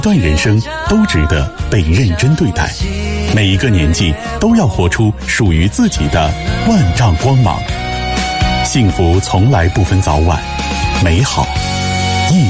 段人生都值得被认真对待，每一个年纪都要活出属于自己的万丈光芒。幸福从来不分早晚，美好